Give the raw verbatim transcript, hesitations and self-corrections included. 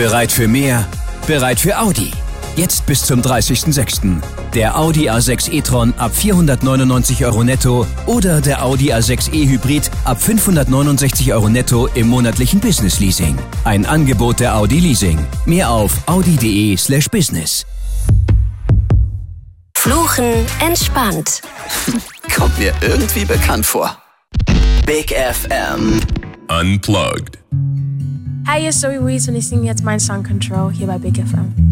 Bereit für mehr? Bereit für Audi? Jetzt bis zum dreißigsten sechsten Der Audi A sechs e-tron ab vierhundertneunundneunzig Euro netto oder der Audi A sechs e-Hybrid ab fünfhundertneunundsechzig Euro netto im monatlichen Business-Leasing. Ein Angebot der Audi Leasing. Mehr auf audi.de slash business. Fluchen entspannt. Kommt mir irgendwie bekannt vor. Big F M. Unplugged. Hi, hier ist Zoe Wees und ich singe jetzt meinen Song Control hier bei Big F M.